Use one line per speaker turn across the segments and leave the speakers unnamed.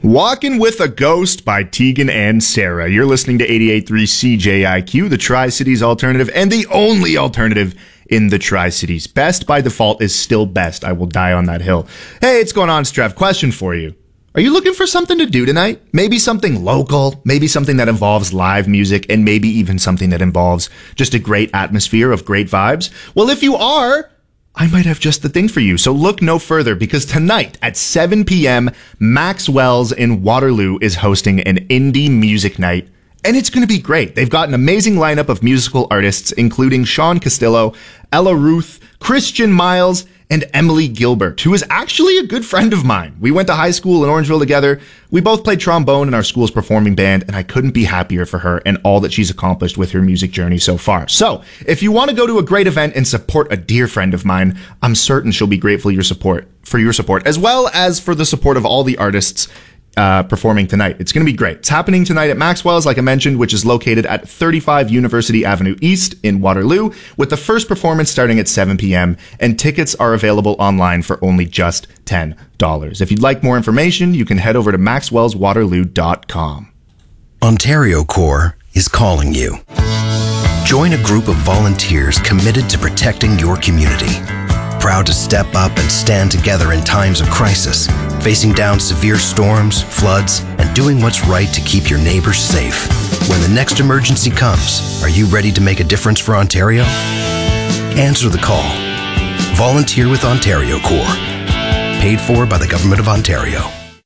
Walking with a Ghost by Tegan and Sarah. You're listening to 88.3 CJIQ, the Tri-Cities alternative, and the only alternative in the Tri-Cities. Best by default is still best. I will die on that hill. Hey, what's going on, Strev? Question for you. Are you looking for something to do tonight? Maybe something local, maybe something that involves live music, and maybe even something that involves just a great atmosphere of great vibes? Well, if you are, I might have just the thing for you. So look no further, because tonight at 7 p.m., Maxwell's in Waterloo is hosting an indie music night, and it's going to be great. They've got an amazing lineup of musical artists, including Sean Castillo, Ella Ruth, Christian Miles, and Emily Gilbert, who is actually a good friend of mine. We went to high school in Orangeville together. We both played trombone in our school's performing band, and I couldn't be happier for her and all that she's accomplished with her music journey so far. So, if you want to go to a great event and support a dear friend of mine, I'm certain she'll be grateful for your support, as well as for the support of all the artists performing tonight. It's going to be great. It's happening tonight at Maxwell's, like I mentioned, which is located at 35 University Avenue East in Waterloo, with the first performance starting at 7 p.m. and tickets are available online for only just $10. If you'd like more information, you can head over to maxwellswaterloo.com.
Ontario Corps is calling you. Join a group of volunteers committed to protecting your community. Proud to step up and stand together in times of crisis, facing down severe storms, floods, and doing what's right to keep your neighbors safe. When the next emergency comes, are you ready to make a difference for Ontario? Answer the call. Volunteer with Ontario Corps. Paid for by the Government of Ontario.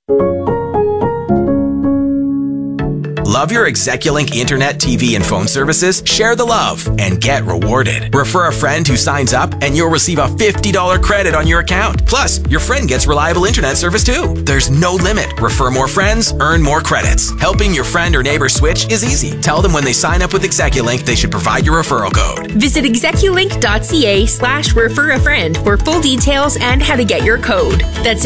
Love your Execulink internet, TV, and phone services? Share the love and get rewarded. Refer a friend who signs up and you'll receive a $50 credit on your account. Plus, your friend gets reliable internet service too. There's no limit. Refer more friends, earn more credits. Helping your friend or neighbor switch is easy. Tell them when they sign up with Execulink, they should provide your referral code.
Visit execulink.ca/refer-a-friend for full details and how to get your code. That's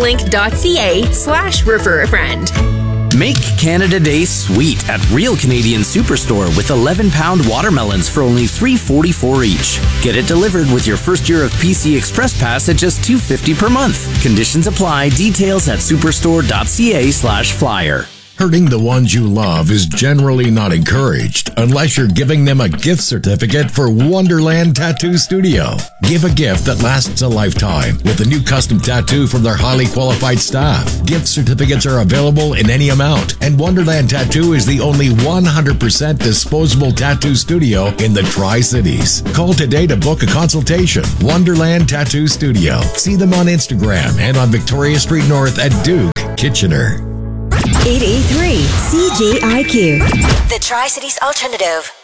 execulink.ca/refer-a-friend.
Make Canada Day sweet at Real Canadian Superstore with 11-pound watermelons for only $3.44 each. Get it delivered with your first year of PC Express Pass at just $2.50 per month. Conditions apply. Details at superstore.ca/flyer.
Hurting the ones you love is generally not encouraged unless you're giving them a gift certificate for Wonderland Tattoo Studio. Give a gift that lasts a lifetime with a new custom tattoo from their highly qualified staff. Gift certificates are available in any amount, and Wonderland Tattoo is the only 100% disposable tattoo studio in the Tri-Cities. Call today to book a consultation. Wonderland Tattoo Studio. See them on Instagram and on Victoria Street North at Duke, Kitchener.
88.3 CJIQ, the Tri-Cities alternative.